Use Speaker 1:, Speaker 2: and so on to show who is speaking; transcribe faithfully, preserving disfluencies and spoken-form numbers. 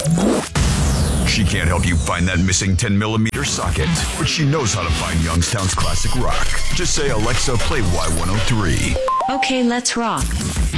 Speaker 1: She can't help you find that missing ten millimeter socket, but she knows how to find Youngstown's classic rock. Just say, Alexa, play Y one oh three.
Speaker 2: Okay, let's rock.